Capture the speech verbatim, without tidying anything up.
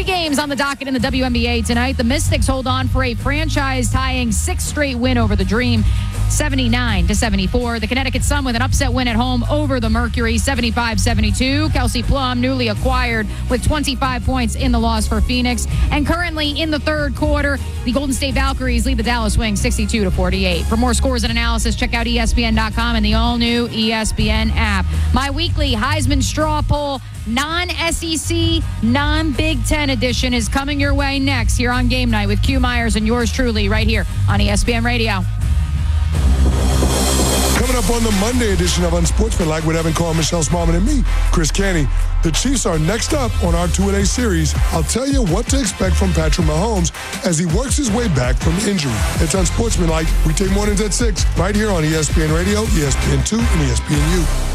Three games on the docket in the W N B A tonight. The Mystics hold on for a franchise-tying sixth straight win over the Dream, seventy-nine to seventy-four. The Connecticut Sun with an upset win at home over the Mercury, seventy-five seventy-two. Kelsey Plum, newly acquired, with twenty-five points in the loss for Phoenix. And currently in the third quarter, the Golden State Valkyries lead the Dallas Wings sixty-two to forty-eight. For more scores and analysis, check out E S P N dot com and the all-new E S P N app. My weekly Heisman straw poll, non-S E C, non-Big Ten edition, is coming your way next here on Game Night with Q Myers and yours truly right here on E S P N Radio. Coming up on the Monday edition of Unsportsmanlike with Evan Carr, Michelle Smallman, and me, Chris Canty. The Chiefs are next up on our two-a-day series. I'll tell you what to expect from Patrick Mahomes as he works his way back from injury. It's Unsportsmanlike. We take mornings at six right here on E S P N Radio, E S P N two, and E S P N U.